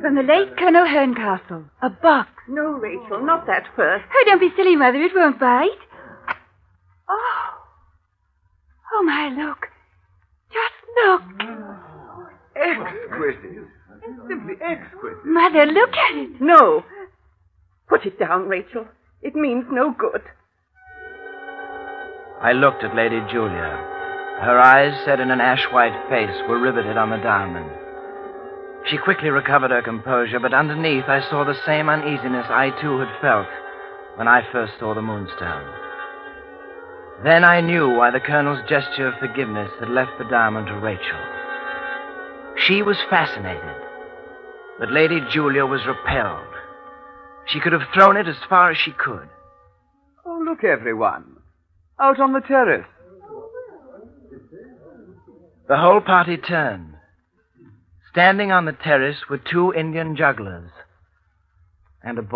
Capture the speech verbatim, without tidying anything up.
From the late Colonel Herncastle. A box. No, Rachel, not that first. Oh, don't be silly, Mother. It won't bite. Oh. Oh, my, look. Just look. Exquisite. Simply exquisite. Mother, look at it. No. Put it down, Rachel. It means no good. I looked at Lady Julia. Her eyes, set in an ash-white face, were riveted on the diamond. She quickly recovered her composure, but underneath I saw the same uneasiness I, too, had felt when I first saw the moonstone. Then I knew why the Colonel's gesture of forgiveness had left the diamond to Rachel. She was fascinated, but Lady Julia was repelled. She could have thrown it as far as she could. Oh, look, everyone. Out on the terrace. The whole party turned. Standing on the terrace were two Indian jugglers and a boy.